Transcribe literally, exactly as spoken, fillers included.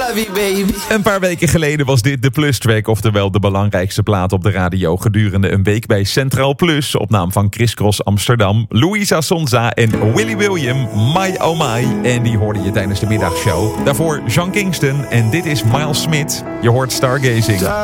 love you, baby. Een paar weken geleden was dit de Plus Track, oftewel de belangrijkste plaat op de radio gedurende een week bij Centraal Plus, op naam van Chris Cross Amsterdam, Louisa Sonza en Willy William, My Oh My. En die hoorde je tijdens de middagshow. Daarvoor Sean Kingston en dit is Miles Smith. Je hoort Stargazing.